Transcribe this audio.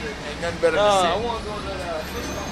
Ain't nothing better than Nah, I sitting. want to go to that.